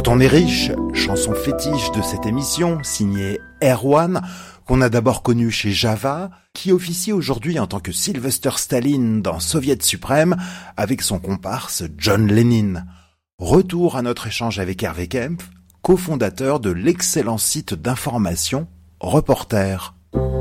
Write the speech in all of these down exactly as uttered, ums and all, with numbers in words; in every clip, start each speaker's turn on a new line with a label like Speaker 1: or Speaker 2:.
Speaker 1: on est riche, chanson fétiche de cette émission, signée Erwan, qu'on a d'abord connu chez Java, qui officie aujourd'hui en tant que Sylvester Stallone dans Soviet Suprême, avec son comparse John Lennon. Retour à notre échange avec Hervé Kempf, cofondateur de l'excellent site d'information Reporter.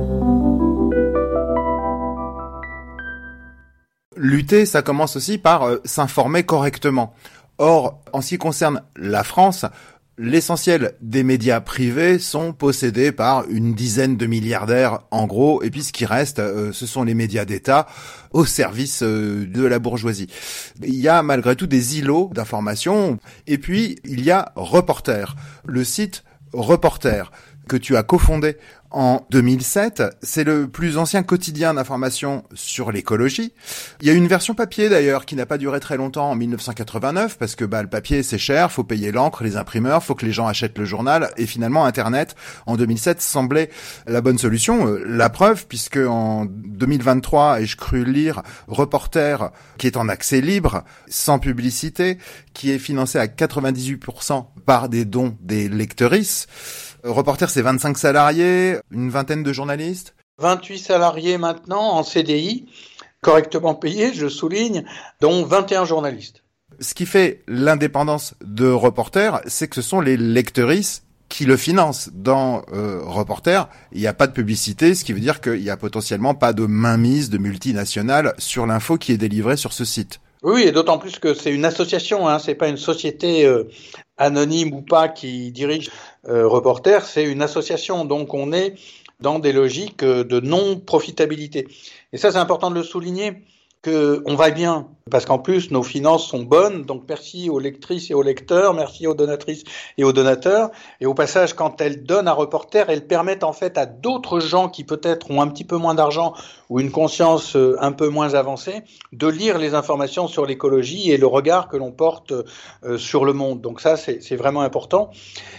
Speaker 1: Lutter, ça commence aussi par euh, s'informer correctement. Or, en ce qui concerne la France, l'essentiel des médias privés sont possédés par une dizaine de milliardaires en gros, et puis ce qui reste, euh, ce sont les médias d'État au service euh, de la bourgeoisie. Il y a malgré tout des îlots d'information, et puis il y a Reporter, le site Reporter que tu as cofondé en deux mille sept, c'est le plus ancien quotidien d'information sur l'écologie. Il y a une version papier d'ailleurs qui n'a pas duré très longtemps en dix-neuf cent quatre-vingt-neuf parce que bah le papier c'est cher, faut payer l'encre, les imprimeurs, faut que les gens achètent le journal et finalement Internet en deux mille sept semblait la bonne solution. La preuve puisque en deux mille vingt-trois, et je crus lire, Reporter qui est en accès libre, sans publicité, qui est financé à quatre-vingt-dix-huit pour cent par des dons des lectrices. Reporter, c'est vingt-cinq salariés, une vingtaine de journalistes.
Speaker 2: vingt-huit salariés maintenant en C D I, correctement payés, je souligne, dont vingt et un journalistes.
Speaker 1: Ce qui fait l'indépendance de Reporter, c'est que ce sont les lectrices qui le financent. Dans euh, Reporter, il n'y a pas de publicité, ce qui veut dire qu'il n'y a potentiellement pas de mainmise de multinationales sur l'info qui est délivrée sur ce site.
Speaker 2: Oui, et d'autant plus que c'est une association, hein, c'est pas une société euh, anonyme ou pas qui dirige euh, Reporter, c'est une association, donc on est dans des logiques de non-profitabilité. Et ça, c'est important de le souligner, qu'on va bien, parce qu'en plus, nos finances sont bonnes, donc merci aux lectrices et aux lecteurs, merci aux donatrices et aux donateurs, et au passage, quand elles donnent à Reporter, elles permettent en fait à d'autres gens qui peut-être ont un petit peu moins d'argent ou une conscience un peu moins avancée, de lire les informations sur l'écologie et le regard que l'on porte euh, sur le monde. Donc ça, c'est, c'est vraiment important.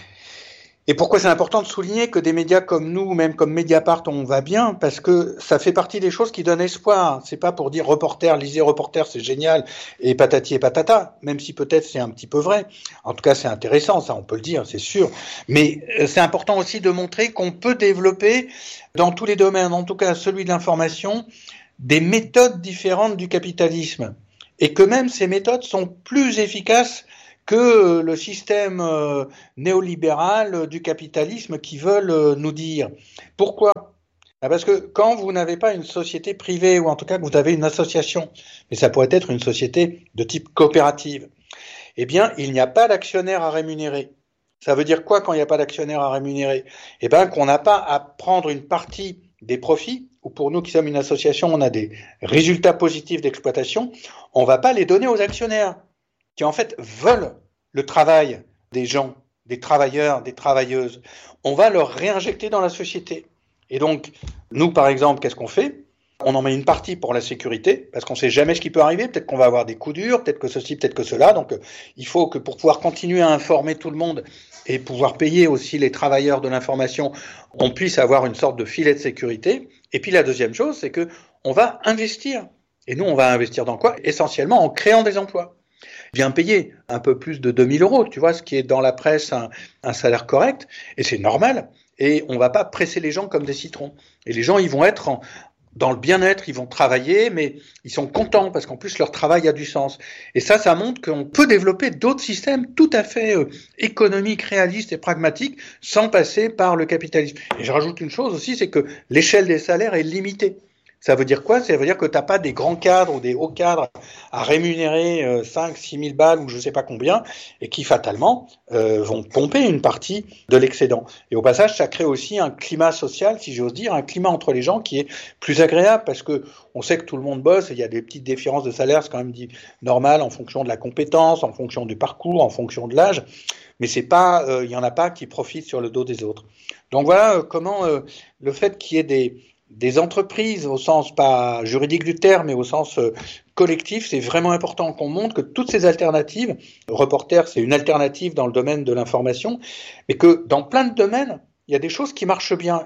Speaker 2: Et pourquoi c'est important de souligner que des médias comme nous, même comme Mediapart, on va bien, parce que ça fait partie des choses qui donnent espoir. C'est pas pour dire Reporter, lisez Reporter, c'est génial, et patati et patata, même si peut-être c'est un petit peu vrai. En tout cas, c'est intéressant, ça on peut le dire, c'est sûr. Mais c'est important aussi de montrer qu'on peut développer dans tous les domaines, en tout cas celui de l'information, des méthodes différentes du capitalisme. Et que même ces méthodes sont plus efficaces que le système euh, néolibéral du capitalisme qui veulent euh, nous dire. Pourquoi ? Parce que quand vous n'avez pas une société privée, ou en tout cas que vous avez une association, mais ça pourrait être une société de type coopérative, eh bien, il n'y a pas d'actionnaire à rémunérer. Ça veut dire quoi quand il n'y a pas d'actionnaire à rémunérer ? Eh bien, qu'on n'a pas à prendre une partie des profits, ou pour nous qui sommes une association, on a des résultats positifs d'exploitation, on ne va pas les donner aux actionnaires, qui en fait veulent le travail des gens, des travailleurs, des travailleuses. On va leur réinjecter dans la société. Et donc, nous, par exemple, qu'est-ce qu'on fait ? On en met une partie pour la sécurité, parce qu'on ne sait jamais ce qui peut arriver. Peut-être qu'on va avoir des coups durs, peut-être que ceci, peut-être que cela. Donc, il faut que pour pouvoir continuer à informer tout le monde et pouvoir payer aussi les travailleurs de l'information, on puisse avoir une sorte de filet de sécurité. Et puis la deuxième chose, c'est que on va investir. Et nous, on va investir dans quoi ? Essentiellement en créant des emplois. Bien payé, un peu plus de deux mille euros, tu vois, ce qui est dans la presse un, un salaire correct, et c'est normal, et on va pas presser les gens comme des citrons. Et les gens, ils vont être en, dans le bien-être, ils vont travailler, mais ils sont contents, parce qu'en plus, leur travail a du sens. Et ça, ça montre qu'on peut développer d'autres systèmes tout à fait euh, économiques, réalistes et pragmatiques, sans passer par le capitalisme. Et je rajoute une chose aussi, c'est que l'échelle des salaires est limitée. Ça veut dire quoi ? Ça veut dire que tu n'as pas des grands cadres ou des hauts cadres à rémunérer euh, cinq, six mille balles ou je ne sais pas combien et qui fatalement euh, vont pomper une partie de l'excédent. Et au passage, ça crée aussi un climat social, si j'ose dire, un climat entre les gens qui est plus agréable parce que on sait que tout le monde bosse et il y a des petites différences de salaire, c'est quand même dit normal en fonction de la compétence, en fonction du parcours, en fonction de l'âge. Mais c'est pas, il euh, y en a pas qui profitent sur le dos des autres. Donc voilà euh, comment euh, le fait qu'il y ait des des entreprises au sens pas juridique du terme, mais au sens euh, collectif, c'est vraiment important qu'on montre que toutes ces alternatives, Reporter, c'est une alternative dans le domaine de l'information, mais que dans plein de domaines, il y a des choses qui marchent bien.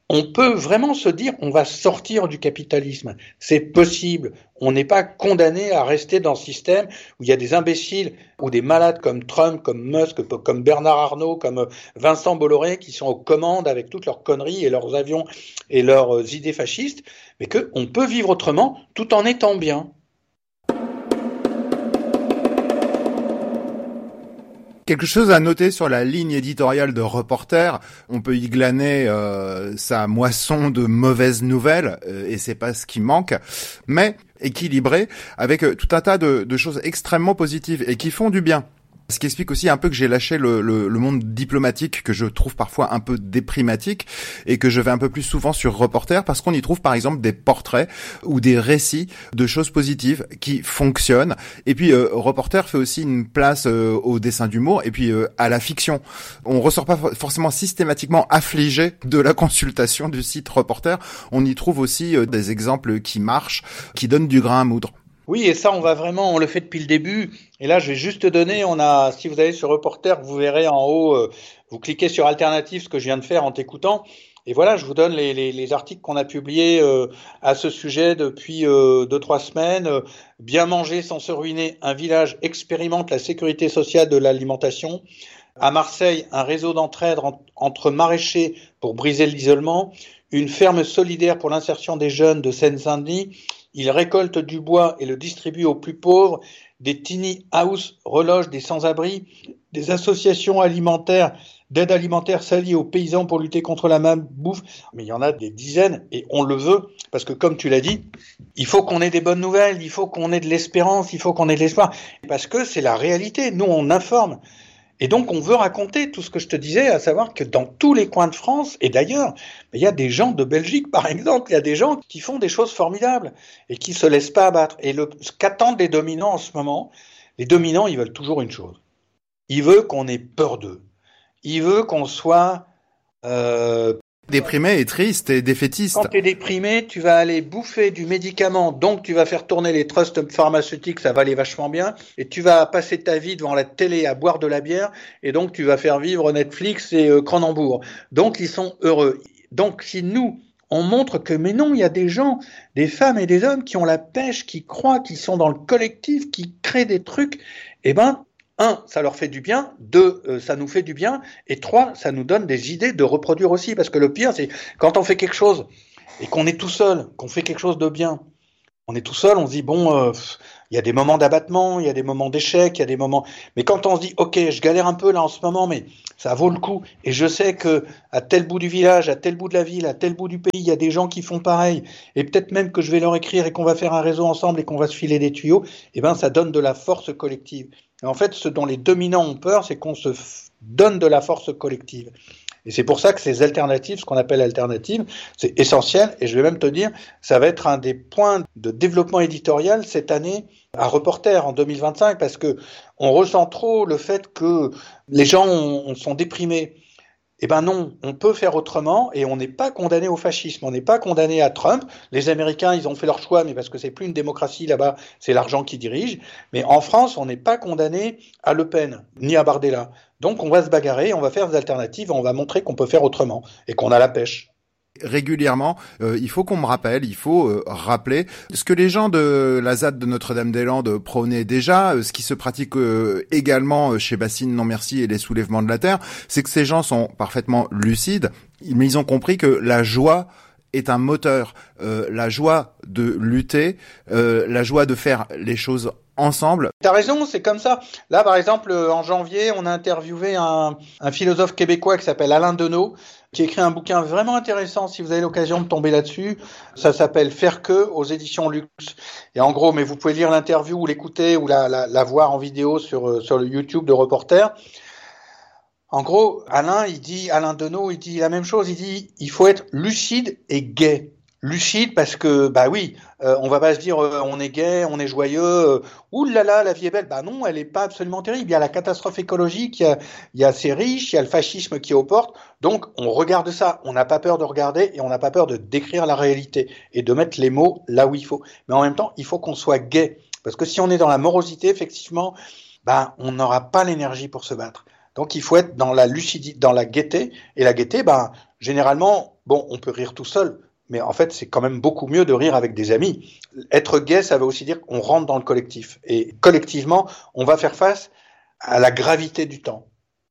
Speaker 2: on peut vraiment se dire on va sortir du capitalisme. C'est possible. On n'est pas condamné à rester dans ce système où il y a des imbéciles ou des malades comme Trump, comme Musk, comme Bernard Arnault, comme Vincent Bolloré qui sont aux commandes avec toutes leurs conneries et leurs avions et leurs idées fascistes, mais qu'on peut vivre autrement tout en étant bien.
Speaker 1: Quelque chose à noter sur la ligne éditoriale de Reporter, on peut y glaner euh, sa moisson de mauvaises nouvelles, euh, et c'est pas ce qui manque, mais équilibré, avec euh, tout un tas de, de choses extrêmement positives et qui font du bien. Ce qui explique aussi un peu que j'ai lâché le, le, le monde diplomatique que je trouve parfois un peu déprimatique et que je vais un peu plus souvent sur Reporter parce qu'on y trouve par exemple des portraits ou des récits de choses positives qui fonctionnent. Et puis euh, Reporter fait aussi une place euh, au dessin d'humour et puis euh, à la fiction. On ressort pas forcément systématiquement affligé de la consultation du site Reporter. On y trouve aussi euh, des exemples qui marchent, qui donnent du grain à moudre.
Speaker 2: Oui, et ça, on va vraiment, on le fait depuis le début. Et là, je vais juste te donner, on a, si vous allez sur Reporter, vous verrez en haut, euh, vous cliquez sur Alternative, ce que je viens de faire en t'écoutant. Et voilà, je vous donne les, les, les articles qu'on a publiés euh, à ce sujet depuis euh, deux, trois semaines. Euh, Bien manger sans se ruiner, un village expérimente la sécurité sociale de l'alimentation. À Marseille, un réseau d'entraide en, entre maraîchers pour briser l'isolement. Une ferme solidaire pour l'insertion des jeunes de Seine-Saint-Denis. Il récolte du bois et le distribue aux plus pauvres. Des tiny house relogent des sans-abri. Des associations alimentaires, d'aide alimentaire s'allient aux paysans pour lutter contre la malbouffe. Mais il y en a des dizaines et on le veut parce que comme tu l'as dit, il faut qu'on ait des bonnes nouvelles, il faut qu'on ait de l'espérance, il faut qu'on ait de l'espoir. Parce que c'est la réalité. Nous, on informe. Et donc, on veut raconter tout ce que je te disais, à savoir que dans tous les coins de France, et d'ailleurs, il y a des gens de Belgique, par exemple, il y a des gens qui font des choses formidables et qui se laissent pas abattre. Et le, ce qu'attendent les dominants en ce moment, les dominants, ils veulent toujours une chose. Ils veulent qu'on ait peur d'eux. Ils veulent qu'on soit... Euh,
Speaker 1: déprimé et triste et défaitiste.
Speaker 2: Quand tu es déprimé, tu vas aller bouffer du médicament, donc tu vas faire tourner les trusts pharmaceutiques, ça va aller vachement bien, et tu vas passer ta vie devant la télé à boire de la bière, et donc tu vas faire vivre Netflix et euh, Cronenbourg. Donc ils sont heureux. Donc si nous, on montre que, mais non, il y a des gens, des femmes et des hommes qui ont la pêche, qui croient, qui sont dans le collectif, qui créent des trucs, eh ben, un, ça leur fait du bien, deux, euh, ça nous fait du bien, et trois, ça nous donne des idées de reproduire aussi, parce que le pire, c'est quand on fait quelque chose, et qu'on est tout seul, qu'on fait quelque chose de bien, on est tout seul, on se dit, bon, euh, il y a des moments d'abattement, il y a des moments d'échec, il y a des moments... Mais quand on se dit, ok, je galère un peu là en ce moment, mais ça vaut le coup, et je sais que à tel bout du village, à tel bout de la ville, à tel bout du pays, il y a des gens qui font pareil, et peut-être même que je vais leur écrire et qu'on va faire un réseau ensemble et qu'on va se filer des tuyaux, et ben ça donne de la force collective. Et en fait, ce dont les dominants ont peur, c'est qu'on se f- donne de la force collective. Et c'est pour ça que ces alternatives, ce qu'on appelle alternatives, c'est essentiel. Et je vais même te dire, ça va être un des points de développement éditorial cette année à Reporter en deux mille vingt-cinq, parce que on ressent trop le fait que les gens ont, sont déprimés. Eh ben non, on peut faire autrement et on n'est pas condamné au fascisme, on n'est pas condamné à Trump. Les Américains, ils ont fait leur choix, mais parce que c'est plus une démocratie là-bas, c'est l'argent qui dirige. Mais en France, on n'est pas condamné à Le Pen, ni à Bardella. Donc on va se bagarrer, on va faire des alternatives, on va montrer qu'on peut faire autrement et qu'on a la pêche.
Speaker 1: Régulièrement, euh, il faut qu'on me rappelle, il faut euh, rappeler ce que les gens de la Z A D de Notre-Dame-des-Landes prônaient déjà, euh, ce qui se pratique euh, également chez Bassine Non Merci et les Soulèvements de la Terre, c'est que ces gens sont parfaitement lucides, mais ils ont compris que la joie est un moteur, euh, la joie de lutter, euh, la joie de faire les choses ensemble.
Speaker 2: T'as raison, c'est comme ça. Là, par exemple, en janvier, on a interviewé un, un philosophe québécois qui s'appelle Alain Deneau, qui écrit un bouquin vraiment intéressant, si vous avez l'occasion de tomber là-dessus. Ça s'appelle Faire que, aux éditions Luxe. Et en gros, mais vous pouvez lire l'interview ou l'écouter ou la, la, la voir en vidéo sur, sur le YouTube de Reporter. En gros, Alain, il dit, Alain Deneau, il dit la même chose. Il dit, il faut être lucide et gai. Lucide parce que, bah oui, euh, on va pas se dire euh, on est gai, on est joyeux, euh, ouh là là, la vie est belle. Bah non, elle est pas absolument terrible. Il y a la catastrophe écologique, il y a, il y a ces riches, il y a le fascisme qui est aux portes. Donc on regarde ça, on n'a pas peur de regarder et on n'a pas peur de décrire la réalité et de mettre les mots là où il faut. Mais en même temps, il faut qu'on soit gai parce que si on est dans la morosité, effectivement, bah on n'aura pas l'énergie pour se battre. Donc il faut être dans la lucidité, dans la gaieté. Et la gaieté, bah généralement, bon, on peut rire tout seul, mais en fait, c'est quand même beaucoup mieux de rire avec des amis. Être gay, ça veut aussi dire qu'on rentre dans le collectif. Et collectivement, on va faire face à la gravité du temps.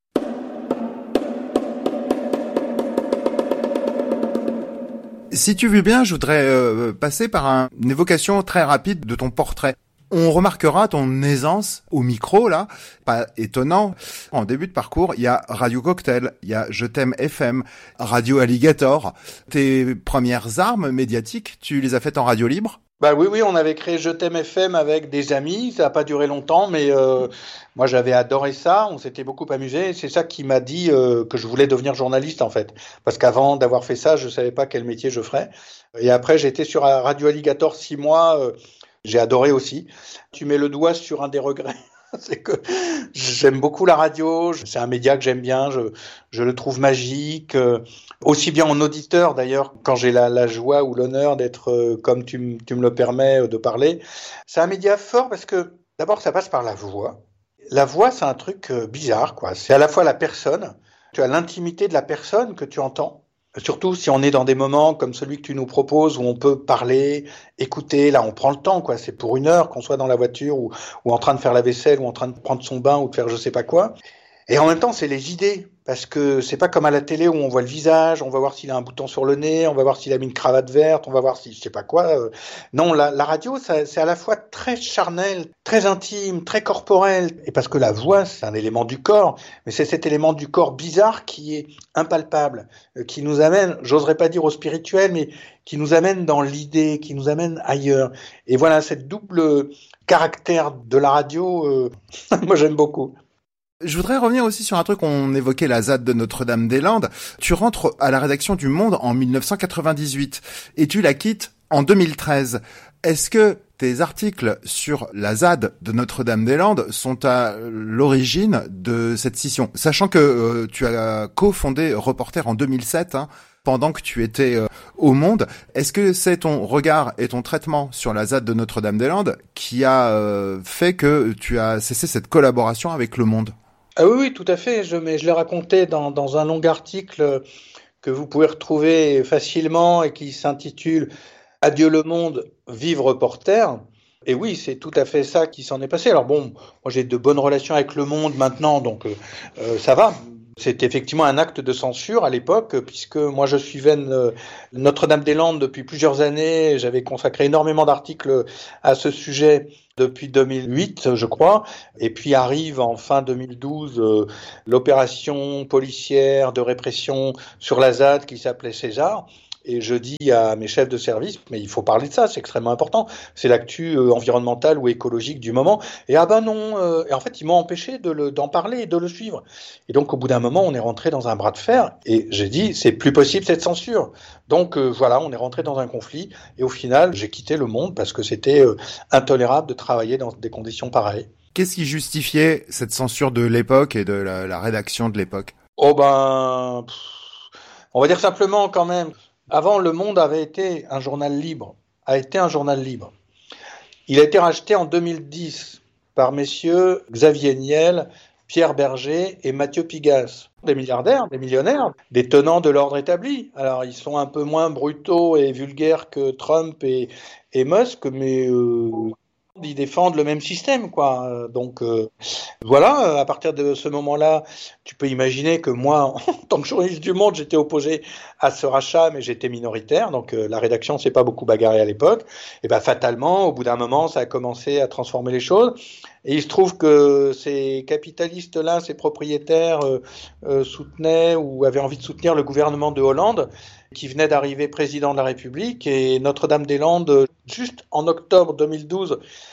Speaker 1: Si tu veux bien, je voudrais euh, passer par un, une évocation très rapide de ton portrait. On remarquera ton aisance au micro, là, pas étonnant. En début de parcours, il y a Radio Cocktail, il y a Je t'aime F M, Radio Alligator. Tes premières armes médiatiques, tu les as faites en radio libre ?
Speaker 2: Bah oui, oui, on avait créé Je t'aime F M avec des amis, ça n'a pas duré longtemps, mais euh, moi j'avais adoré ça, on s'était beaucoup amusé, c'est ça qui m'a dit euh, que je voulais devenir journaliste en fait, parce qu'avant d'avoir fait ça, je ne savais pas quel métier je ferais, et après j'ai été sur Radio Alligator six mois, euh, j'ai adoré aussi. Tu mets le doigt sur un des regrets. C'est que j'aime beaucoup la radio, c'est un média que j'aime bien, je, je le trouve magique, euh, aussi bien en auditeur d'ailleurs, quand j'ai la, la joie ou l'honneur d'être, euh, comme tu, m- tu me le permets, euh, de parler. C'est un média fort parce que d'abord ça passe par la voix. La voix c'est un truc euh, bizarre, quoi. C'est à la fois la personne, tu as l'intimité de la personne que tu entends, surtout si on est dans des moments comme celui que tu nous proposes où on peut parler, écouter, là on prend le temps, quoi. C'est pour une heure qu'on soit dans la voiture ou, ou en train de faire la vaisselle ou en train de prendre son bain ou de faire je sais pas quoi. Et en même temps, c'est les idées, parce que c'est pas comme à la télé où on voit le visage, on va voir s'il a un bouton sur le nez, on va voir s'il a mis une cravate verte, on va voir si je sais pas quoi. euh. Non, la, la radio, ça, c'est à la fois très charnel, très intime, très corporel, et parce que la voix, c'est un élément du corps, mais c'est cet élément du corps bizarre qui est impalpable, euh, qui nous amène, j'oserais pas dire au spirituel, mais qui nous amène dans l'idée, qui nous amène ailleurs. Et voilà, cette double caractère de la radio, euh, moi j'aime beaucoup.
Speaker 1: Je voudrais revenir aussi sur un truc, on évoquait la Z A D de Notre-Dame-des-Landes. Tu rentres à la rédaction du Monde en dix-neuf cent quatre-vingt-dix-huit et tu la quittes en deux mille treize. Est-ce que tes articles sur la Z A D de Notre-Dame-des-Landes sont à l'origine de cette scission ? Sachant que euh, tu as cofondé Reporter en deux mille sept, hein, pendant que tu étais euh, au Monde. Est-ce que c'est ton regard et ton traitement sur la Z A D de Notre-Dame-des-Landes qui a euh, fait que tu as cessé cette collaboration avec Le Monde ?
Speaker 2: Ah oui, oui, tout à fait. Je, mais je l'ai raconté dans, dans un long article que vous pouvez retrouver facilement et qui s'intitule « Adieu le monde, vive Reporter ». Et oui, c'est tout à fait ça qui s'en est passé. Alors bon, moi j'ai de bonnes relations avec Le Monde maintenant, donc euh, euh, ça va. C'est effectivement un acte de censure à l'époque, puisque moi je suivais euh, Notre-Dame-des-Landes depuis plusieurs années. J'avais consacré énormément d'articles à ce sujet depuis deux mille huit, je crois. Et puis arrive en fin deux mille douze euh, l'opération policière de répression sur la Z A D qui s'appelait César. Et je dis à mes chefs de service, mais il faut parler de ça, c'est extrêmement important. C'est l'actu euh, environnementale ou écologique du moment. Et ah ben non, euh, et en fait ils m'ont empêché de le, d'en parler et de le suivre. Et donc au bout d'un moment, on est rentré dans un bras de fer. Et j'ai dit, c'est plus possible cette censure. Donc euh, voilà, on est rentré dans un conflit. Et au final, j'ai quitté Le Monde parce que c'était euh, intolérable de travailler dans des conditions pareilles.
Speaker 1: Qu'est-ce qui justifiait cette censure de l'époque et de la, la rédaction de l'époque ?
Speaker 2: Oh ben, pff, on va dire simplement quand même. Avant, Le Monde avait été un journal libre, a été un journal libre. Il a été racheté en deux mille dix par messieurs Xavier Niel, Pierre Berger et Mathieu Pigasse. Des milliardaires, des millionnaires, des tenants de l'ordre établi. Alors, ils sont un peu moins brutaux et vulgaires que Trump et, et Musk, mais euh, ils défendent le même système, quoi. Donc euh, voilà, à partir de ce moment-là, tu peux imaginer que moi, en tant que journaliste du Monde, j'étais opposé à ce rachat, mais j'étais minoritaire, donc euh, la rédaction s'est pas beaucoup bagarrée à l'époque. Et ben fatalement, au bout d'un moment, ça a commencé à transformer les choses. Et il se trouve que ces capitalistes-là, ces propriétaires euh, euh, soutenaient ou avaient envie de soutenir le gouvernement de Hollande, qui venait d'arriver président de la République, et Notre-Dame-des-Landes, juste en octobre deux mille douze,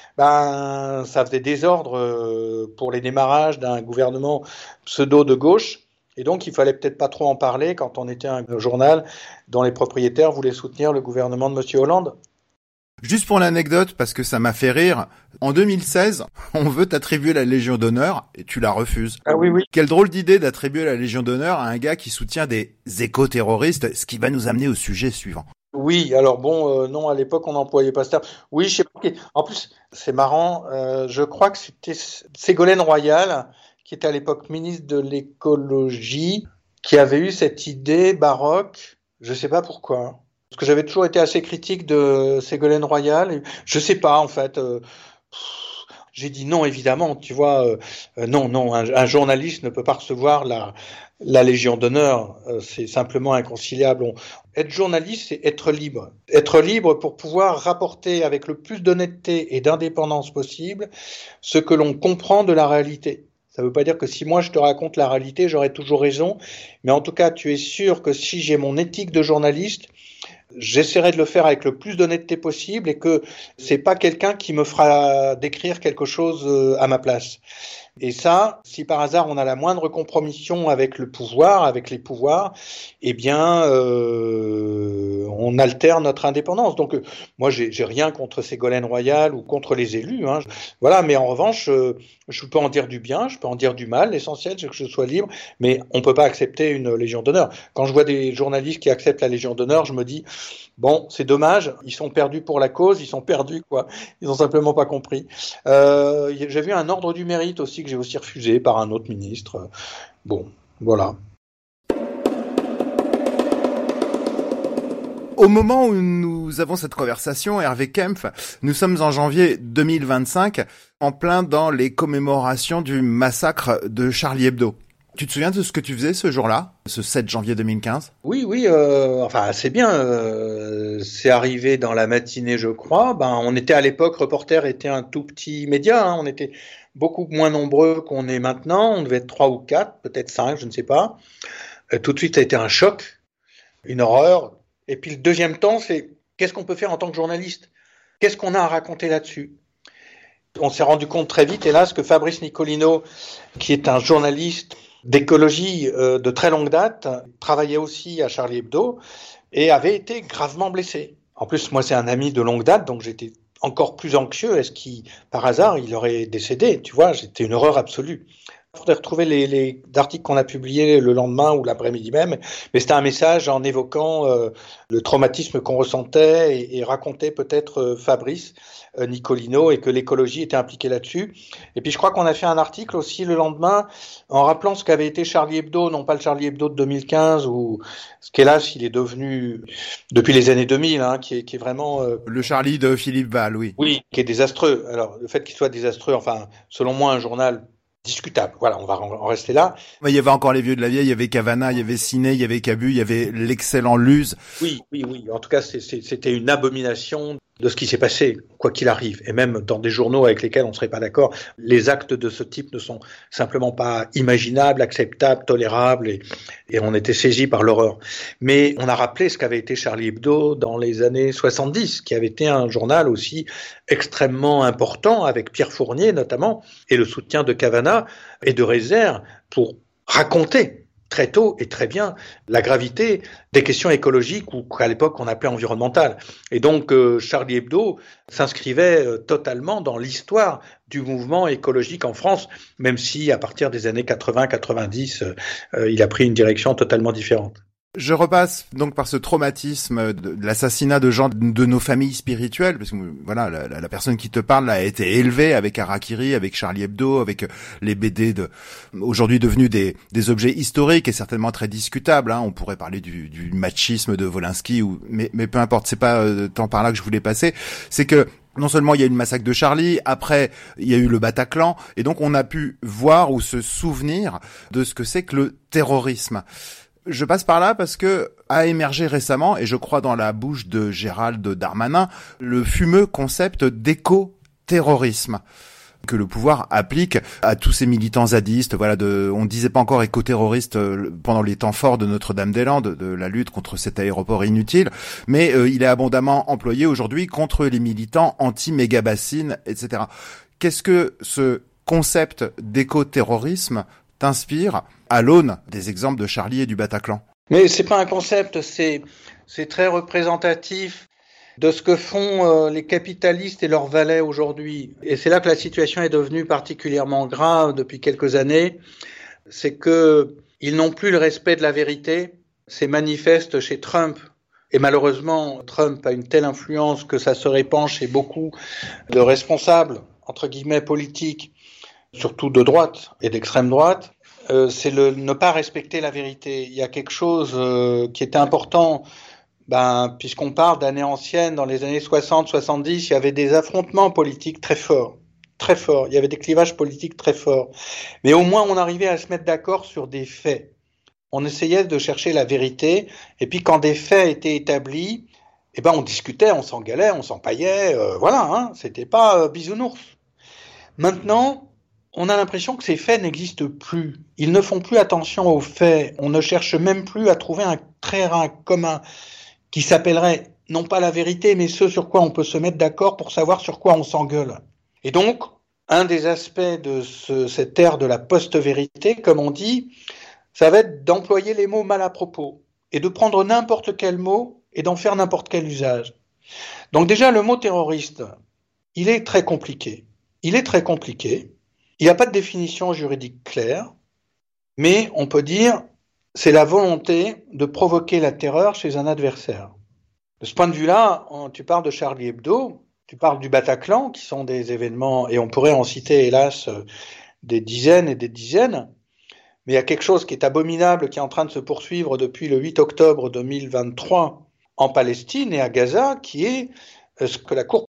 Speaker 2: ben, ça faisait désordre pour les démarrages d'un gouvernement pseudo de gauche. Et donc, il fallait peut-être pas trop en parler quand on était un journal dont les propriétaires voulaient soutenir le gouvernement de Monsieur Hollande.
Speaker 1: Juste pour l'anecdote, parce que ça m'a fait rire, en deux mille seize, on veut t'attribuer la Légion d'honneur et tu la refuses.
Speaker 2: Ah oui, oui.
Speaker 1: Quelle drôle d'idée d'attribuer la Légion d'honneur à un gars qui soutient des éco-terroristes, ce qui va nous amener au sujet suivant.
Speaker 2: Oui, alors bon, euh, non, à l'époque, on n'employait pas ce terme. Oui, je sais pas. En plus, c'est marrant, euh, je crois que c'était Ségolène Royal, qui était à l'époque ministre de l'écologie, qui avait eu cette idée baroque Je sais pas pourquoi. Parce que j'avais toujours été assez critique de Ségolène Royal. Et je sais pas, en fait. Euh, j'ai dit non, évidemment, tu vois. Euh, euh, non, non, un, un journaliste ne peut pas recevoir la, la Légion d'honneur. Euh, c'est simplement inconciliable. On, être journaliste, c'est être libre. Être libre pour pouvoir rapporter avec le plus d'honnêteté et d'indépendance possible ce que l'on comprend de la réalité. Ça ne veut pas dire que si moi je te raconte la réalité, j'aurai toujours raison. Mais en tout cas, tu es sûr que si j'ai mon éthique de journaliste, j'essaierai de le faire avec le plus d'honnêteté possible et que c'est pas quelqu'un qui me fera décrire quelque chose à ma place. Et ça, si par hasard on a la moindre compromission avec le pouvoir, avec les pouvoirs, eh bien, euh, on altère notre indépendance. Donc, euh, moi, j'ai, j'ai rien contre Ségolène Royal ou contre les élus. Hein. Voilà, mais en revanche, euh, je peux en dire du bien, je peux en dire du mal. L'essentiel, c'est que je sois libre, mais on peut pas accepter une Légion d'honneur. Quand je vois des journalistes qui acceptent la Légion d'honneur, je me dis, bon, c'est dommage, ils sont perdus pour la cause, ils sont perdus, quoi. Ils ont simplement pas compris. Euh, j'ai vu un ordre du mérite aussi que j'ai aussi refusé par un autre ministre. Bon, voilà.
Speaker 1: Au moment où nous avons cette conversation, Hervé Kempf, nous sommes en janvier deux mille vingt-cinq, en plein dans les commémorations du massacre de Charlie Hebdo. Tu te souviens de ce que tu faisais ce jour-là, ce sept janvier deux mille quinze ?
Speaker 2: Oui, oui, euh, enfin c'est bien. Euh, c'est arrivé dans la matinée, je crois. Ben, on était à l'époque, Reporter était un tout petit média. Hein, on était beaucoup moins nombreux qu'on est maintenant. On devait être trois ou quatre, peut-être cinq, je ne sais pas. Euh, tout de suite, ça a été un choc, une horreur. Et puis le deuxième temps, c'est qu'est-ce qu'on peut faire en tant que journaliste ? Qu'est-ce qu'on a à raconter là-dessus ? On s'est rendu compte très vite, hélas, que Fabrice Nicolino, qui est un journaliste d'écologie euh, de très longue date, travaillait aussi à Charlie Hebdo et avait été gravement blessé. En plus, moi, c'est un ami de longue date, donc j'étais encore plus anxieux. Est-ce qu'il, par hasard, il aurait décédé ? Tu vois, c'était une horreur absolue. Il faudrait retrouver les, les articles qu'on a publiés le lendemain ou l'après-midi même, mais c'était un message en évoquant euh, le traumatisme qu'on ressentait et, et racontait peut-être euh, Fabrice euh, Nicolino et que l'écologie était impliquée là-dessus. Et puis je crois qu'on a fait un article aussi le lendemain en rappelant ce qu'avait été Charlie Hebdo, non pas le Charlie Hebdo de deux mille quinze ou ce qu'hélas il est devenu depuis les années deux mille, hein, qui, est, qui est vraiment... Euh,
Speaker 1: le Charlie de Philippe Val, oui.
Speaker 2: Oui, qui est désastreux. Alors le fait qu'il soit désastreux, enfin selon moi un journal discutable. Voilà, on va en rester là.
Speaker 1: Il y avait encore les vieux de la vieille, il y avait Cavana, il y avait Ciné, il y avait Cabu, il y avait l'excellent Luz.
Speaker 2: Oui, oui, oui. En tout cas, c'est, c'est, c'était une abomination de ce qui s'est passé, quoi qu'il arrive. Et même dans des journaux avec lesquels on ne serait pas d'accord, les actes de ce type ne sont simplement pas imaginables, acceptables, tolérables, et, et on était saisi par l'horreur. Mais on a rappelé ce qu'avait été Charlie Hebdo dans les années soixante-dix, qui avait été un journal aussi extrêmement important, avec Pierre Fournier notamment, et le soutien de Cavana et de Rézère pour raconter très tôt et très bien la gravité des questions écologiques ou qu'à l'époque on appelait environnementales. Et donc euh, Charlie Hebdo s'inscrivait euh, totalement dans l'histoire du mouvement écologique en France, même si à partir des années quatre-vingts quatre-vingt-dix, euh, il a pris une direction totalement différente.
Speaker 1: Je repasse donc par ce traumatisme de l'assassinat de gens de nos familles spirituelles, parce que voilà, la, la, la personne qui te parle a été élevée avec Harakiri, avec Charlie Hebdo, avec les B D de aujourd'hui devenus des, des objets historiques et certainement très discutables. Hein. On pourrait parler du, du machisme de Wolinski, ou mais, mais peu importe, c'est pas euh, tant par là que je voulais passer. C'est que non seulement il y a eu le massacre de Charlie, après il y a eu le Bataclan, et donc on a pu voir ou se souvenir de ce que c'est que le terrorisme. Je passe par là parce que a émergé récemment, et je crois dans la bouche de Gérald Darmanin, le fumeux concept d'éco-terrorisme que le pouvoir applique à tous ces militants zadistes. Voilà, de, on disait pas encore éco-terroriste pendant les temps forts de Notre-Dame-des-Landes, de la lutte contre cet aéroport inutile, mais euh, il est abondamment employé aujourd'hui contre les militants anti-méga-bassines, et cetera. Qu'est-ce que ce concept d'éco-terrorisme t'inspire à l'aune des exemples de Charlie et du Bataclan?
Speaker 2: Mais c'est pas un concept, c'est c'est très représentatif de ce que font euh, les capitalistes et leurs valets aujourd'hui. Et c'est là que la situation est devenue particulièrement grave depuis quelques années. C'est que ils n'ont plus le respect de la vérité. C'est manifeste chez Trump. Et malheureusement, Trump a une telle influence que ça se répand chez beaucoup de responsables, entre guillemets, politiques, surtout de droite et d'extrême droite. euh, c'est le ne pas respecter la vérité. Il y a quelque chose euh, qui était important, ben, puisqu'on parle d'années anciennes, dans les années soixante soixante-dix, il y avait des affrontements politiques très forts, très forts. Il y avait des clivages politiques très forts. Mais au moins, on arrivait à se mettre d'accord sur des faits. On essayait de chercher la vérité, et puis quand des faits étaient établis, eh ben, on discutait, on s'engueulait, on s'empaillait, euh, voilà, hein, c'était pas euh, bisounours. Maintenant, on a l'impression que ces faits n'existent plus. Ils ne font plus attention aux faits. On ne cherche même plus à trouver un terrain commun qui s'appellerait non pas la vérité, mais ce sur quoi on peut se mettre d'accord pour savoir sur quoi on s'engueule. Et donc, un des aspects de ce, cette ère de la post-vérité, comme on dit, ça va être d'employer les mots mal à propos et de prendre n'importe quel mot et d'en faire n'importe quel usage. Donc déjà, le mot terroriste, il est très compliqué. Il est très compliqué. Il n'y a pas de définition juridique claire, mais on peut dire c'est la volonté de provoquer la terreur chez un adversaire. De ce point de vue-là, tu parles de Charlie Hebdo, tu parles du Bataclan, qui sont des événements, et on pourrait en citer, hélas, des dizaines et des dizaines, mais il y a quelque chose qui est abominable, qui est en train de se poursuivre depuis le huit octobre deux mille vingt-trois en Palestine et à Gaza, qui est ce que la Cour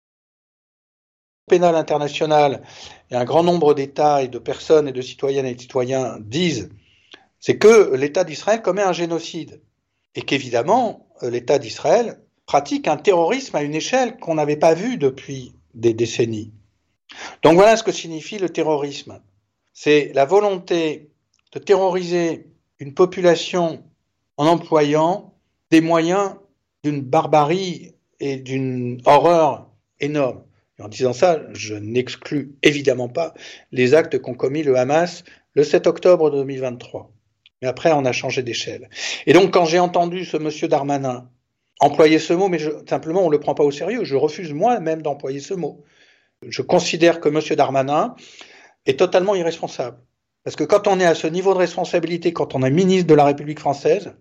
Speaker 2: pénale internationale et un grand nombre d'États et de personnes et de citoyennes et de citoyens disent, c'est que l'État d'Israël commet un génocide et qu'évidemment l'État d'Israël pratique un terrorisme à une échelle qu'on n'avait pas vue depuis des décennies. Donc voilà ce que signifie le terrorisme. C'est la volonté de terroriser une population en employant des moyens d'une barbarie et d'une horreur énorme. Et en disant ça, je n'exclus évidemment pas les actes qu'ont commis le Hamas le sept octobre deux mille vingt-trois. Mais après, on a changé d'échelle. Et donc, quand j'ai entendu ce monsieur Darmanin employer ce mot, mais je, simplement, on ne le prend pas au sérieux. Je refuse moi-même d'employer ce mot. Je considère que monsieur Darmanin est totalement irresponsable. Parce que quand on est à ce niveau de responsabilité, quand on est ministre de la République française,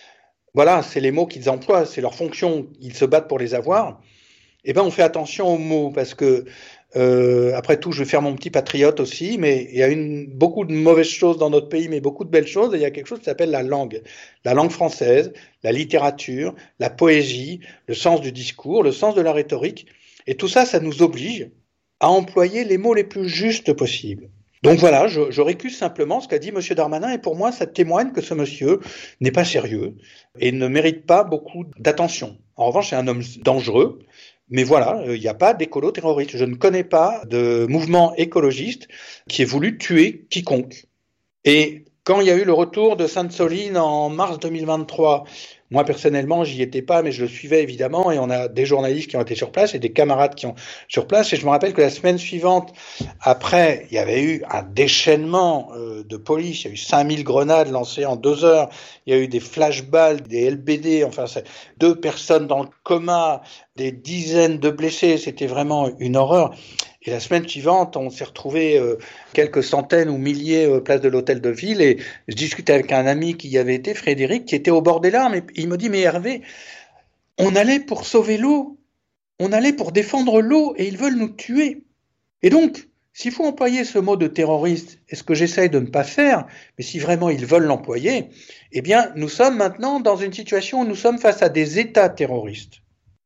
Speaker 2: voilà, c'est les mots qu'ils emploient, c'est leur fonction, ils se battent pour les avoir. Eh ben, on fait attention aux mots, parce que, euh, après tout, je vais faire mon petit patriote aussi, mais il y a une, beaucoup de mauvaises choses dans notre pays, mais beaucoup de belles choses, et il y a quelque chose qui s'appelle la langue. La langue française, la littérature, la poésie, le sens du discours, le sens de la rhétorique, et tout ça, ça nous oblige à employer les mots les plus justes possibles. Donc voilà, je, je récuse simplement ce qu'a dit monsieur Darmanin, et pour moi, ça témoigne que ce monsieur n'est pas sérieux et ne mérite pas beaucoup d'attention. En revanche, c'est un homme dangereux, mais voilà, il n'y a pas d'écolo terroriste. Je ne connais pas de mouvement écologiste qui ait voulu tuer quiconque. Et quand il y a eu le retour de Sainte-Soline en mars deux mille vingt-trois, moi personnellement, j'y étais pas, mais je le suivais évidemment, et on a des journalistes qui ont été sur place et des camarades qui ont sur place, et je me rappelle que la semaine suivante, après, il y avait eu un déchaînement euh, de police, il y a eu cinq mille grenades lancées en deux heures, il y a eu des flashballs, des L B D, enfin, c'est deux personnes dans le coma, des dizaines de blessés, c'était vraiment une horreur. Et la semaine suivante, on s'est retrouvé euh, quelques centaines ou milliers euh, place de l'hôtel de ville, et je discutais avec un ami qui y avait été, Frédéric, qui était au bord des larmes, et il me dit, mais Hervé, on allait pour sauver l'eau, on allait pour défendre l'eau, et ils veulent nous tuer. Et donc, s'il faut employer ce mot de terroriste, et ce que j'essaye de ne pas faire, mais si vraiment ils veulent l'employer, eh bien, nous sommes maintenant dans une situation où nous sommes face à des États terroristes.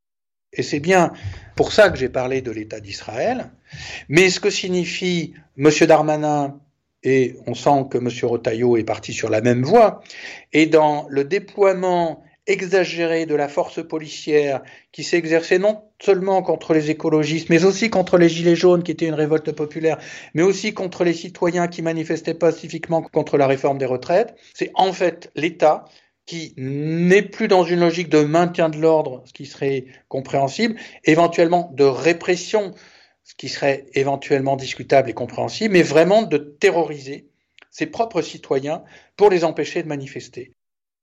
Speaker 2: Et c'est bien pour ça que j'ai parlé de l'État d'Israël. Mais ce que signifie M. Darmanin, et on sent que M. Retailleau est parti sur la même voie, et dans le déploiement exagéré de la force policière qui s'est exercée non seulement contre les écologistes, mais aussi contre les Gilets jaunes, qui était une révolte populaire, mais aussi contre les citoyens qui manifestaient pacifiquement contre la réforme des retraites, c'est en fait l'État qui n'est plus dans une logique de maintien de l'ordre, ce qui serait compréhensible, éventuellement de répression, ce qui serait éventuellement discutable et compréhensible, mais vraiment de terroriser ses propres citoyens pour les empêcher de manifester.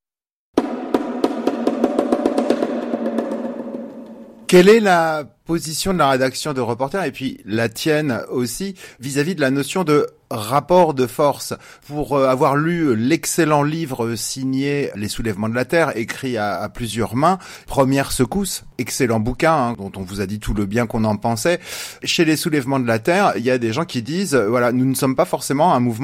Speaker 1: Quelle est la position de la rédaction de Reporter, et puis la tienne aussi, vis-à-vis de la notion de rapport de force? Pour euh, avoir lu l'excellent livre signé Les Soulèvements de la Terre, écrit à, à plusieurs mains, Première secousse, excellent bouquin, hein, dont on vous a dit tout le bien qu'on en pensait. Chez Les Soulèvements de la Terre, il y a des gens qui disent, euh, voilà, nous ne sommes pas forcément un mouvement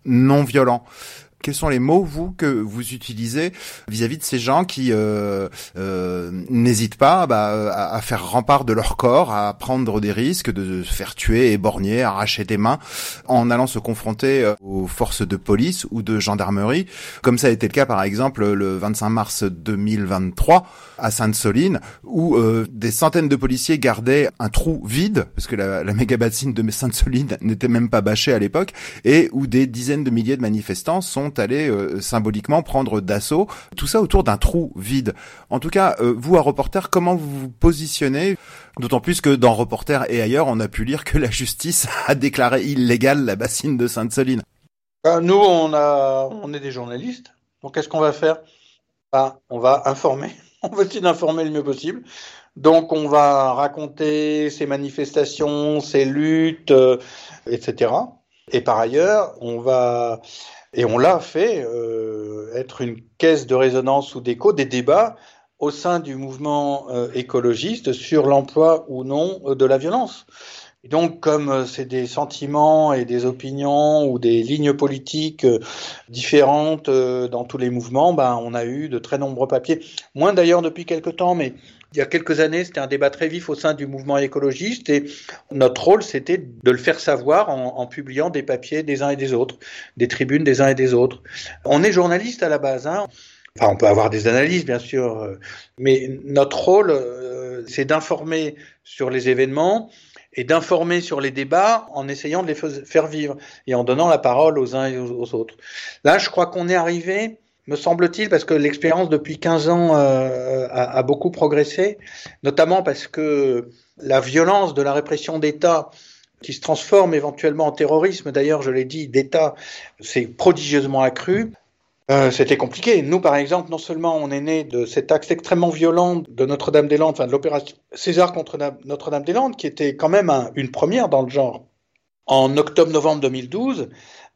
Speaker 1: non violent. Quels sont les mots, vous, que vous utilisez vis-à-vis de ces gens qui euh, euh, n'hésitent pas bah, à, à faire rempart de leur corps, à prendre des risques, de se faire tuer, éborgner, arracher des mains, en allant se confronter aux forces de police ou de gendarmerie, comme ça a été le cas, par exemple, le vingt-cinq mars deux mille vingt-trois, à Sainte-Soline, où euh, des centaines de policiers gardaient un trou vide, parce que la, la méga-bassine de Sainte-Soline n'était même pas bâchée à l'époque, et où des dizaines de milliers de manifestants sont allés euh, symboliquement prendre d'assaut, tout ça autour d'un trou vide. En tout cas, euh, vous, à Reporter, comment vous vous positionnez ? D'autant plus que dans Reporter et ailleurs, on a pu lire que la justice a déclaré illégale la bassine de Sainte-Soline.
Speaker 2: Euh, nous, on, a, on est des journalistes, donc qu'est-ce qu'on va faire ? bah, On va informer, on va essayer d'informer le mieux possible. Donc on va raconter ces manifestations, ces luttes, euh, et cetera. Et par ailleurs, on va... Et on l'a fait euh, être une caisse de résonance ou d'écho des débats au sein du mouvement euh, écologiste sur l'emploi ou non euh, de la violence. Et donc, comme euh, c'est des sentiments et des opinions ou des lignes politiques euh, différentes euh, dans tous les mouvements, ben, on a eu de très nombreux papiers. Moins d'ailleurs depuis quelque temps, mais il y a quelques années, c'était un débat très vif au sein du mouvement écologiste et notre rôle, c'était de le faire savoir en, en publiant des papiers des uns et des autres, des tribunes des uns et des autres. On est journaliste à la base, hein. Enfin, on peut avoir des analyses, bien sûr, mais notre rôle, euh, c'est d'informer sur les événements et d'informer sur les débats en essayant de les faire vivre et en donnant la parole aux uns et aux autres. Là, je crois qu'on est arrivé... me semble-t-il, parce que l'expérience depuis quinze ans euh, a, a beaucoup progressé, notamment parce que la violence de la répression d'État, qui se transforme éventuellement en terrorisme, d'ailleurs, je l'ai dit, d'État, s'est prodigieusement accrue. Euh, c'était compliqué. Nous, par exemple, non seulement on est né de cet axe extrêmement violent de Notre-Dame-des-Landes, enfin de l'opération César contre Notre-Dame-des-Landes, qui était quand même un, une première dans le genre, en octobre-novembre deux mille douze,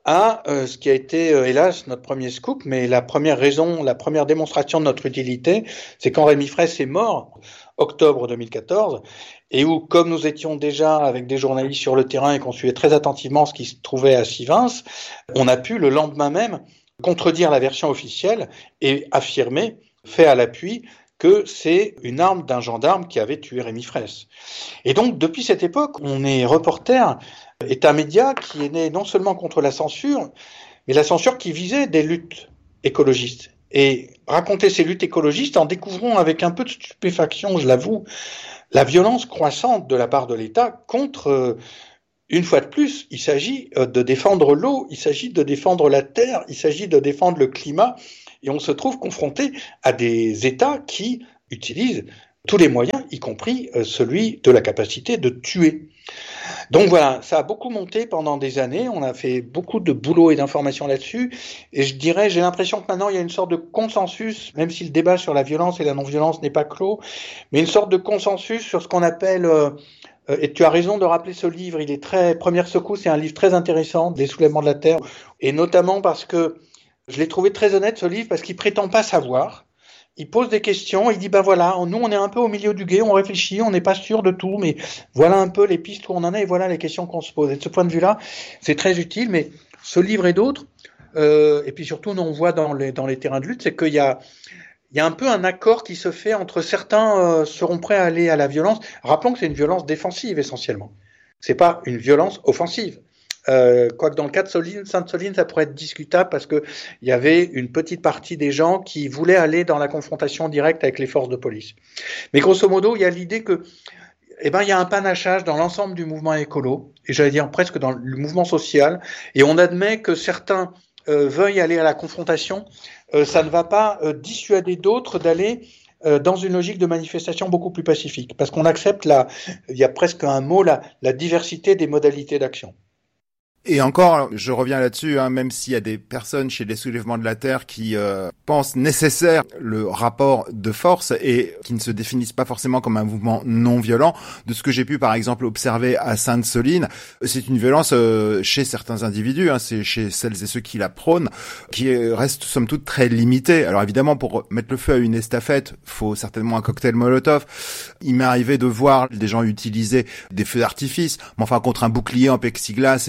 Speaker 2: à euh, ce qui a été, euh, hélas, notre premier scoop, mais la première raison, la première démonstration de notre utilité, c'est quand Rémi Fraisse est mort, octobre deux mille quatorze, et où, comme nous étions déjà avec des journalistes sur le terrain et qu'on suivait très attentivement ce qui se trouvait à Sivins, on a pu, le lendemain même, contredire la version officielle et affirmer, fait à l'appui, que c'est une arme d'un gendarme qui avait tué Rémi Fraisse. Et donc, depuis cette époque, on est Reporter, est un média qui est né non seulement contre la censure, mais la censure qui visait des luttes écologistes. Et raconter ces luttes écologistes en découvrant avec un peu de stupéfaction, je l'avoue, la violence croissante de la part de l'État contre, une fois de plus, il s'agit de défendre l'eau, il s'agit de défendre la terre, il s'agit de défendre le climat, et on se trouve confronté à des États qui utilisent tous les moyens, y compris celui de la capacité de tuer. Donc voilà, ça a beaucoup monté pendant des années, on a fait beaucoup de boulot et d'informations là-dessus, et je dirais, j'ai l'impression que maintenant il y a une sorte de consensus, même si le débat sur la violence et la non-violence n'est pas clos, mais une sorte de consensus sur ce qu'on appelle, euh, et tu as raison de rappeler ce livre, il est très, Première Secousse, c'est un livre très intéressant, des soulèvements de la terre, et notamment parce que je l'ai trouvé très honnête ce livre, parce qu'il prétend pas savoir. Il pose des questions, il dit ben voilà, nous on est un peu au milieu du gué, on réfléchit, on n'est pas sûr de tout, mais voilà un peu les pistes où on en est et voilà les questions qu'on se pose. Et de ce point de vue-là, c'est très utile, mais ce livre et d'autres, euh, et puis surtout nous on voit dans les, dans les terrains de lutte, c'est qu'il y a, il y a un peu un accord qui se fait entre certains euh, seront prêts à aller à la violence. Rappelons que c'est une violence défensive essentiellement, c'est pas une violence offensive. Euh, quoique dans le cas de Soline, Sainte-Soline, ça pourrait être discutable parce que il y avait une petite partie des gens qui voulaient aller dans la confrontation directe avec les forces de police. Mais grosso modo, il y a l'idée que, eh ben, il y a un panachage dans l'ensemble du mouvement écolo, et j'allais dire presque dans le mouvement social, et on admet que certains euh, veuillent aller à la confrontation, euh, ça ne va pas euh, dissuader d'autres d'aller euh, dans une logique de manifestation beaucoup plus pacifique, parce qu'on accepte la, il y a presque un mot, la, la diversité des modalités d'action.
Speaker 1: Et encore, je reviens là-dessus, hein, même s'il y a des personnes chez les soulèvements de la Terre qui euh, pensent nécessaire le rapport de force et qui ne se définissent pas forcément comme un mouvement non violent, de ce que j'ai pu par exemple observer à Sainte-Soline, c'est une violence euh, chez certains individus, hein, c'est chez celles et ceux qui la prônent, qui reste somme toute très limitée. Alors évidemment, pour mettre le feu à une estafette, faut certainement un cocktail Molotov. Il m'est arrivé de voir des gens utiliser des feux d'artifice, mais enfin contre un bouclier en plexiglas et des robots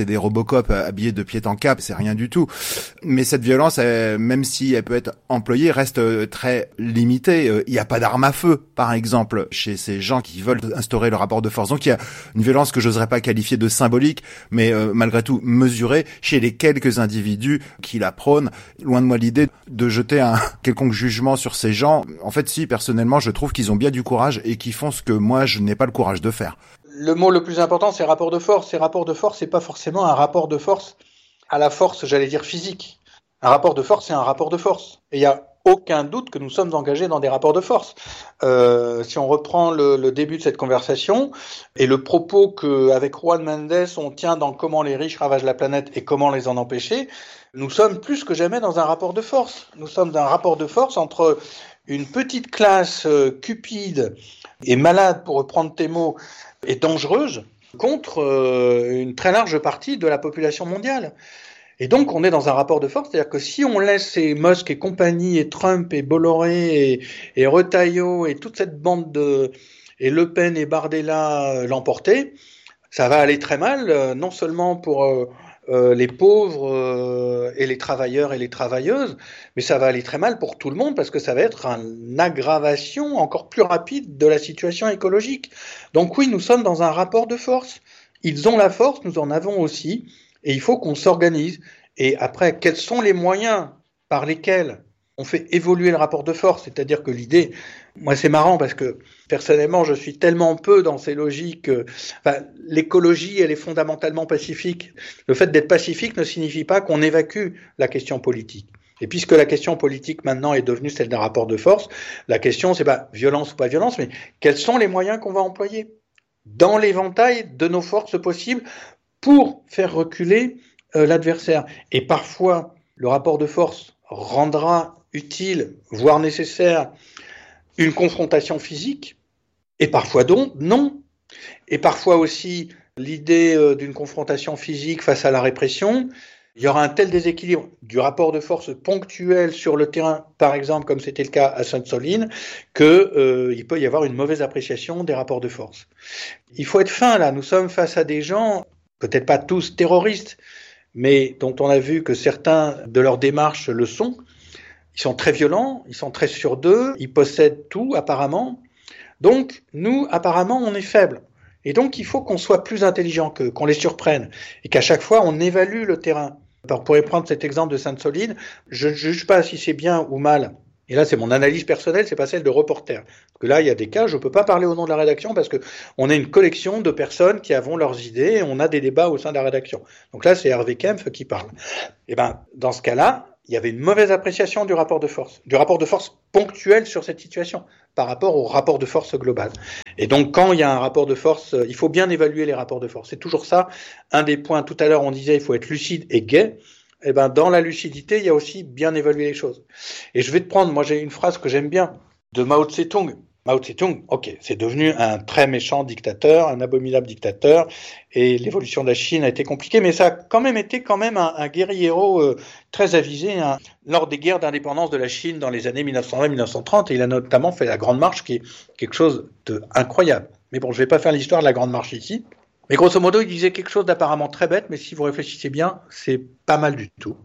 Speaker 1: Robocop habillé de pied en cap, c'est rien du tout. Mais cette violence, elle, même si elle peut être employée, reste très limitée. Il n'y a pas d'arme à feu, par exemple, chez ces gens qui veulent instaurer le rapport de force. Donc il y a une violence que j'oserais pas qualifier de symbolique, mais euh, malgré tout mesurée chez les quelques individus qui la prônent. Loin de moi l'idée de jeter un quelconque jugement sur ces gens. En fait, si, personnellement, je trouve qu'ils ont bien du courage et qu'ils font ce que moi, je n'ai pas le courage de faire.
Speaker 2: Le mot le plus important, c'est rapport de force. Ces rapports de force, c'est pas forcément un rapport de force à la force, j'allais dire physique. Un rapport de force, c'est un rapport de force. Et il y a aucun doute que nous sommes engagés dans des rapports de force. Euh, si on reprend le, le début de cette conversation et le propos qu'avec Juan Mendes on tient dans comment les riches ravagent la planète et comment les en empêcher, nous sommes plus que jamais dans un rapport de force. Nous sommes dans un rapport de force entre une petite classe euh, cupide et malade, pour reprendre tes mots, et dangereuse, contre euh, une très large partie de la population mondiale. Et donc, on est dans un rapport de force, c'est-à-dire que si on laisse ces Musk et compagnie, et Trump, et Bolloré, et, et Retailleau, et toute cette bande de... et Le Pen et Bardella euh, l'emporter, ça va aller très mal, euh, non seulement pour euh, euh, les pauvres euh, et les travailleurs et les travailleuses, mais ça va aller très mal pour tout le monde, parce que ça va être une aggravation encore plus rapide de la situation écologique. Donc oui, nous sommes dans un rapport de force. Ils ont la force, nous en avons aussi, et il faut qu'on s'organise. Et après, quels sont les moyens par lesquels on fait évoluer le rapport de force? C'est-à-dire que l'idée, moi c'est marrant parce que personnellement je suis tellement peu dans ces logiques, euh, enfin, l'écologie elle est fondamentalement pacifique. Le fait d'être pacifique ne signifie pas qu'on évacue la question politique. Et puisque la question politique maintenant est devenue celle d'un rapport de force, la question c'est pas violence ou pas violence, mais quels sont les moyens qu'on va employer dans l'éventail de nos forces possibles pour faire reculer euh, l'adversaire. Et parfois, le rapport de force rendra utile, voire nécessaire, une confrontation physique, et parfois donc non. Et parfois aussi, l'idée euh, d'une confrontation physique face à la répression, il y aura un tel déséquilibre du rapport de force ponctuel sur le terrain, par exemple, comme c'était le cas à Sainte-Soline, qu'il euh, peut y avoir une mauvaise appréciation des rapports de force. Il faut être fin là, nous sommes face à des gens, peut-être pas tous terroristes, mais dont on a vu que certains de leurs démarches le sont. Ils sont très violents, ils sont très sûrs d'eux, ils possèdent tout apparemment. Donc nous, apparemment, on est faibles. Et donc il faut qu'on soit plus intelligent qu'eux, qu'on les surprenne, et qu'à chaque fois on évalue le terrain. Alors, pour prendre cet exemple de Sainte-Soline, je ne juge pas si c'est bien ou mal. Et là, c'est mon analyse personnelle, c'est pas celle de reporter. Parce que là, il y a des cas, je peux pas parler au nom de la rédaction parce que on est une collection de personnes qui avons leurs idées et on a des débats au sein de la rédaction. Donc là, c'est Hervé Kempf qui parle. Et ben, dans ce cas-là, il y avait une mauvaise appréciation du rapport de force, du rapport de force ponctuel sur cette situation par rapport au rapport de force global. Et donc, quand il y a un rapport de force, il faut bien évaluer les rapports de force. C'est toujours ça. Un des points, tout à l'heure, on disait, il faut être lucide et gai. Eh ben, dans la lucidité, il y a aussi bien évaluer les choses. Et je vais te prendre, moi, j'ai une phrase que j'aime bien de Mao Tse-tung. Mao Tse-tung, ok, c'est devenu un très méchant dictateur, un abominable dictateur, et l'évolution de la Chine a été compliquée, mais ça a quand même été quand même un, un guerriero euh, très avisé hein, lors des guerres d'indépendance de la Chine dans les années mille neuf cent vingt à mille neuf cent trente, et il a notamment fait la Grande Marche, qui est quelque chose d'incroyable. Mais bon, je ne vais pas faire l'histoire de la Grande Marche ici. Mais grosso modo, il disait quelque chose d'apparemment très bête, mais si vous réfléchissez bien, c'est pas mal du tout.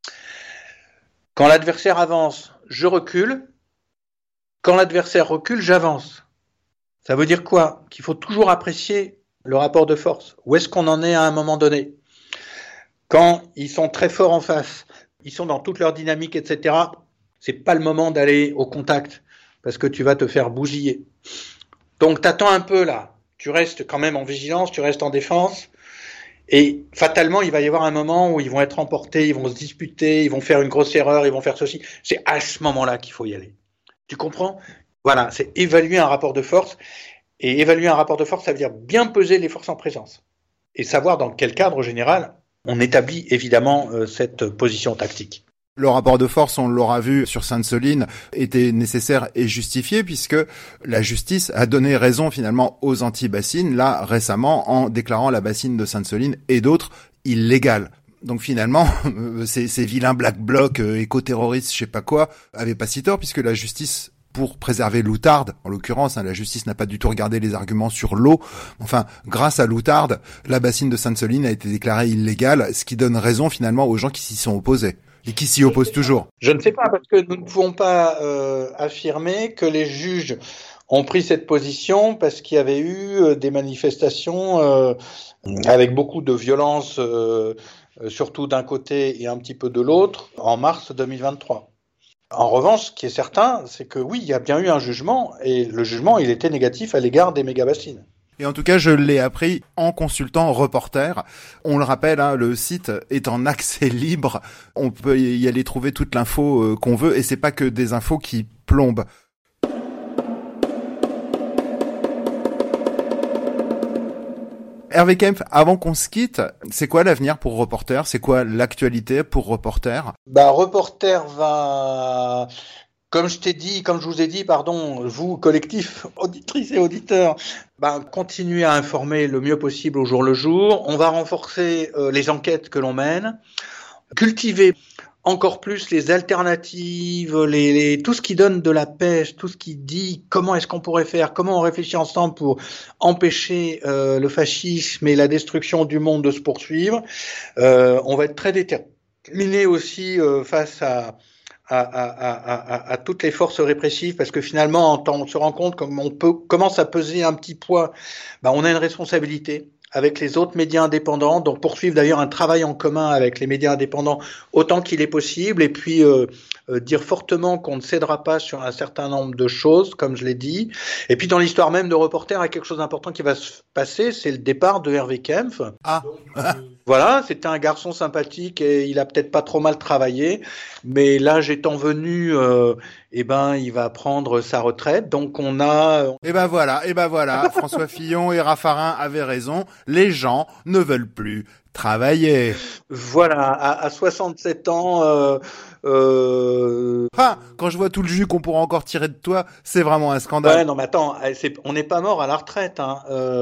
Speaker 2: Quand l'adversaire avance, je recule. Quand l'adversaire recule, j'avance. Ça veut dire quoi? Qu'il faut toujours apprécier le rapport de force. Où est-ce qu'on en est à un moment donné? Quand ils sont très forts en face, ils sont dans toute leur dynamique, et cetera, c'est pas le moment d'aller au contact, parce que tu vas te faire bousiller. Donc t'attends un peu là. Tu restes quand même en vigilance, tu restes en défense, et fatalement, il va y avoir un moment où ils vont être emportés, ils vont se disputer, ils vont faire une grosse erreur, ils vont faire ceci. C'est à ce moment-là qu'il faut y aller. Tu comprends? Voilà, c'est évaluer un rapport de force, et évaluer un rapport de force, ça veut dire bien peser les forces en présence, et savoir dans quel cadre général on établit évidemment euh, cette position tactique.
Speaker 1: Le rapport de force, on l'aura vu sur Sainte-Soline, était nécessaire et justifié puisque la justice a donné raison finalement aux anti-bassines, là récemment, en déclarant la bassine de Sainte-Soline et d'autres illégales. Donc finalement, ces, ces vilains black blocs, euh, éco-terroristes, je sais pas quoi, avaient pas si tort puisque la justice pour préserver l'outarde, en l'occurrence, hein, la justice n'a pas du tout regardé les arguments sur l'eau. Enfin, grâce à l'outarde, la bassine de Sainte-Soline a été déclarée illégale, ce qui donne raison finalement aux gens qui s'y sont opposés. Et qui s'y opposent toujours.
Speaker 2: Je ne sais pas, parce que nous ne pouvons pas euh, affirmer que les juges ont pris cette position parce qu'il y avait eu euh, des manifestations euh, avec beaucoup de violence, euh, surtout d'un côté et un petit peu de l'autre, en mars deux mille vingt-trois. En revanche, ce qui est certain, c'est que oui, il y a bien eu un jugement, et le jugement, il était négatif à l'égard des méga-bassines.
Speaker 1: Et en tout cas, je l'ai appris en consultant Reporter. On le rappelle, hein, le site est en accès libre. On peut y aller trouver toute l'info euh, qu'on veut, et c'est pas que des infos qui plombent. Hervé Kempf, avant qu'on se quitte, c'est quoi l'avenir pour Reporter ? C'est quoi l'actualité pour Reporter ?
Speaker 2: Bah, Reporter va... Comme je t'ai dit, comme je vous ai dit, pardon, vous, collectif, auditrices et auditeurs, ben, continuez à informer le mieux possible au jour le jour. On va renforcer euh, les enquêtes que l'on mène, cultiver encore plus les alternatives, les, les, tout ce qui donne de la pêche, tout ce qui dit comment est-ce qu'on pourrait faire, comment on réfléchit ensemble pour empêcher euh, le fascisme et la destruction du monde de se poursuivre. Euh, on va être très déterminés aussi euh, face à À, à, à, à, à toutes les forces répressives, parce que finalement, on se rend compte comme on peut, commence à peser un petit poids, ben, on a une responsabilité avec les autres médias indépendants, donc poursuivre d'ailleurs un travail en commun avec les médias indépendants autant qu'il est possible, et puis euh, euh, dire fortement qu'on ne cédera pas sur un certain nombre de choses, comme je l'ai dit. Et puis dans l'histoire même de Reporter, il y a quelque chose d'important qui va se passer, c'est le départ de Hervé Kempf.
Speaker 1: Ah.
Speaker 2: Voilà, c'était un garçon sympathique et il a peut-être pas trop mal travaillé, mais l'âge étant venu, euh, eh ben, il va prendre sa retraite. Donc on a.
Speaker 1: Et ben voilà, et ben voilà. François Fillon et Raffarin avaient raison. Les gens ne veulent plus travailler.
Speaker 2: Voilà, à, à soixante-sept ans. Euh, euh...
Speaker 1: Ah, quand je vois tout le jus qu'on pourra encore tirer de toi, c'est vraiment un scandale.
Speaker 2: Ouais, non, mais attends, c'est, on n'est pas mort à la retraite, hein.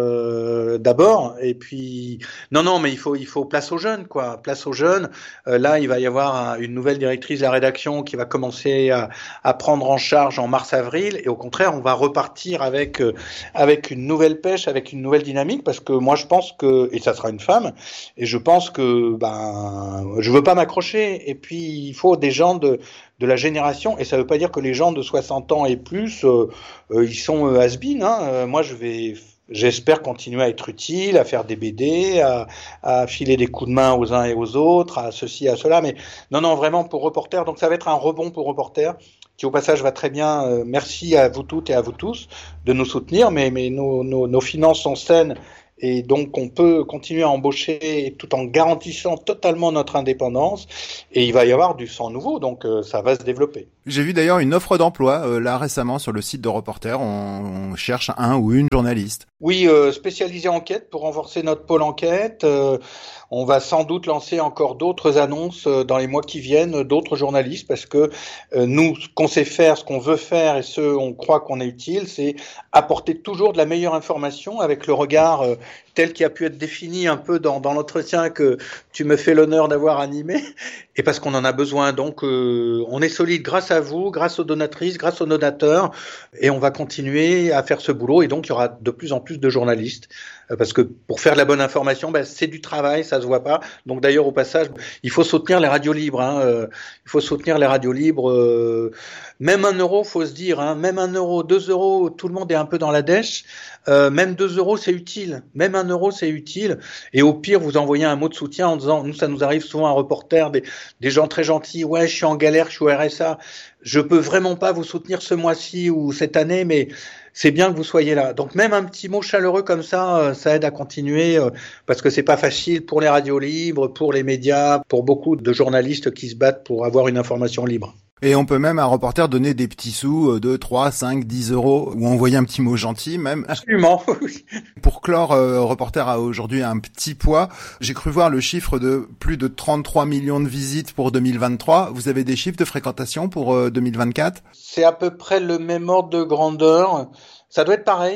Speaker 2: Euh, d'abord, et puis non, non, mais il faut, il faut place aux jeunes, quoi, place aux jeunes. Euh, là, il va y avoir un, une nouvelle directrice de la rédaction qui va commencer à, à prendre en charge en mars-avril, et au contraire, on va repartir avec euh, avec une nouvelle pêche, avec une nouvelle dynamique, parce que moi, je pense que, et ça sera une femme, et je pense que, ben, je veux pas m'accrocher, et puis il faut des gens de de la génération, et ça veut pas dire que les gens de soixante ans et plus, euh, euh, ils sont euh, has-been, hein. Euh, moi, je vais, j'espère continuer à être utile, à faire des B D, à, à filer des coups de main aux uns et aux autres, à ceci, à cela, mais non, non, vraiment pour Reporter, donc ça va être un rebond pour Reporter, qui au passage va très bien. Euh, merci à vous toutes et à vous tous de nous soutenir, mais, mais nos, nos, nos finances sont saines, et donc on peut continuer à embaucher tout en garantissant totalement notre indépendance, et il va y avoir du sang nouveau, donc euh, ça va se développer.
Speaker 1: J'ai vu d'ailleurs une offre d'emploi euh, là récemment sur le site de Reporter, on, on cherche un ou une journaliste.
Speaker 2: Oui, euh, spécialisé enquête pour renforcer notre pôle enquête. Euh, on va sans doute lancer encore d'autres annonces euh, dans les mois qui viennent, d'autres journalistes, parce que euh, nous, ce qu'on sait faire, ce qu'on veut faire et ce on croit qu'on est utile, c'est apporter toujours de la meilleure information avec le regard euh, tel qui a pu être défini un peu dans, dans l'entretien que tu me fais l'honneur d'avoir animé, et parce qu'on en a besoin. Donc, euh, on est solide grâce à vous, grâce aux donatrices, grâce aux donateurs, et on va continuer à faire ce boulot, et donc il y aura de plus en plus de journalistes, euh, parce que pour faire de la bonne information, ben, c'est du travail, ça se voit pas. Donc d'ailleurs, au passage, il faut soutenir les radios libres, hein, euh, il faut soutenir les radios libres, euh, même un euro, faut se dire, hein, même un euro, deux euros, tout le monde est un peu dans la dèche. Euh, même deux euros, c'est utile. Même un euro, c'est utile. Et au pire, vous envoyez un mot de soutien en disant, nous, ça nous arrive souvent à Reporter, des, des gens très gentils. Ouais, je suis en galère, je suis au R S A. Je peux vraiment pas vous soutenir ce mois-ci ou cette année, mais c'est bien que vous soyez là. Donc même un petit mot chaleureux comme ça, ça aide à continuer, parce que c'est pas facile pour les radios libres, pour les médias, pour beaucoup de journalistes qui se battent pour avoir une information libre.
Speaker 1: Et on peut même à Reporter donner des petits sous de trois, cinq, dix euros, ou envoyer un petit mot gentil même.
Speaker 2: Absolument, oui.
Speaker 1: Pour clore, euh, Reporter a aujourd'hui un petit poids. J'ai cru voir le chiffre de plus de trente-trois millions de visites pour deux mille vingt-trois. Vous avez des chiffres de fréquentation pour euh, deux mille vingt-quatre ?
Speaker 2: C'est à peu près le même ordre de grandeur. Ça doit être pareil.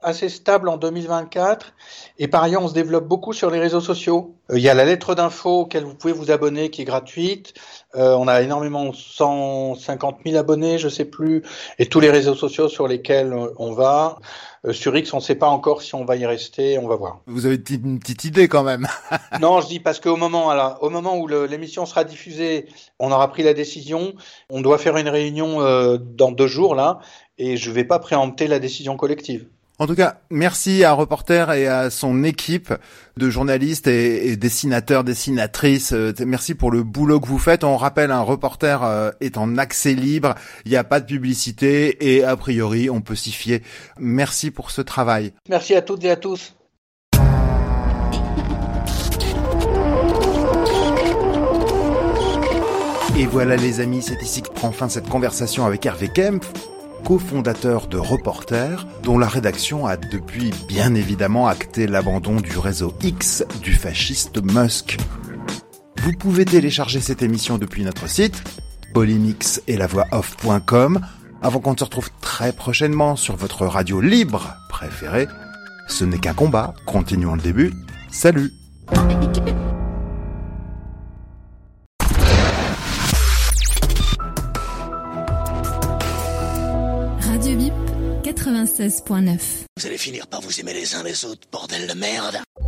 Speaker 2: assez stable en deux mille vingt-quatre et par ailleurs on se développe beaucoup sur les réseaux sociaux. Il y a la lettre d'info auquel vous pouvez vous abonner qui est gratuite. Euh, on a énormément, cent cinquante mille abonnés, je sais plus, et tous les réseaux sociaux sur lesquels on va. Euh, sur X, on ne sait pas encore si on va y rester, on va voir.
Speaker 1: Vous avez une petite idée quand même.
Speaker 2: Non, je dis parce qu'au moment, alors, au moment où le, l'émission sera diffusée, on aura pris la décision. On doit faire une réunion euh, dans deux jours là, et je ne vais pas préempter la décision collective.
Speaker 1: En tout cas, merci à Reporter et à son équipe de journalistes et, et dessinateurs, dessinatrices. Merci pour le boulot que vous faites. On rappelle, un Reporter euh, est en accès libre. Il n'y a pas de publicité et a priori, on peut s'y fier. Merci pour ce travail.
Speaker 2: Merci à toutes et à tous.
Speaker 1: Et voilà les amis, c'est ici que prend fin cette conversation avec Hervé Kempf, cofondateur de Reporter, dont la rédaction a depuis bien évidemment acté l'abandon du réseau X du fasciste Musk. Vous pouvez télécharger cette émission depuis notre site, polymix et la voix off point com, avant qu'on se retrouve très prochainement sur votre radio libre préférée. Ce n'est qu'un combat, continuons le début, salut.
Speaker 3: Radio Bip quatre-vingt-seize point neuf.
Speaker 4: Vous allez finir par vous aimer les uns les autres, bordel de merde.